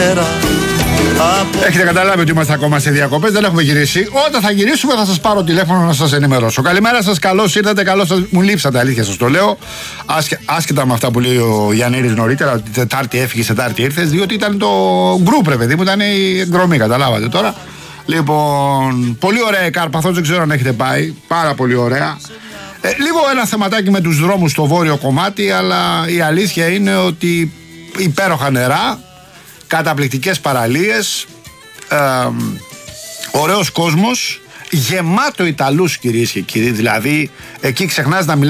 Έχετε καταλάβει ότι είμαστε ακόμα σε διακοπές, δεν έχουμε γυρίσει. Όταν θα γυρίσουμε θα σας πάρω τηλέφωνο να σας ενημερώσω. Καλημέρα σας, καλώς ήρθατε, καλώς σας. Μου λείψατε, αλήθεια σας το λέω. Άσχετα με αυτά που λέει ο Γιαννήρης νωρίτερα, ότι Τετάρτη έφυγε, Τετάρτη ήρθες, διότι ήταν το γκρουπ, ρε παιδί μου, ήταν η εκδρομή, καταλάβατε τώρα. Λοιπόν, πολύ ωραία η Κάρπαθος, δεν ξέρω αν έχετε πάει. Πάρα πολύ ωραία. Λίγο ένα θεματάκι με τους δρόμους στο βόρειο κομμάτι, αλλά η αλήθεια είναι ότι υπέροχα νερά, καταπληκτικές παραλίες, ωραίος κόσμος, γεμάτο Ιταλούς κυρίες και κύριοι. Δηλαδή εκεί ξεχνάς να μιλάς